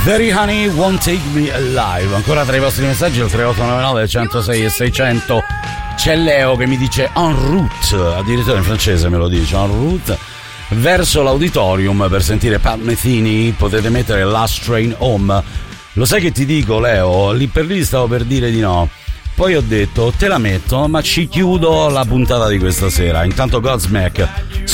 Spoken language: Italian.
Very Honey Won't Take Me Alive. Ancora tra i vostri messaggi al 3899 106 e 600 c'è Leo che mi dice en route, addirittura in francese me lo dice, en route verso l'auditorium per sentire Pat Metheny. Potete mettere Last Train Home. Lo sai che ti dico, Leo? Lì per lì stavo per dire di no, poi ho detto te la metto, ma ci chiudo la puntata di questa sera. Intanto Godsmack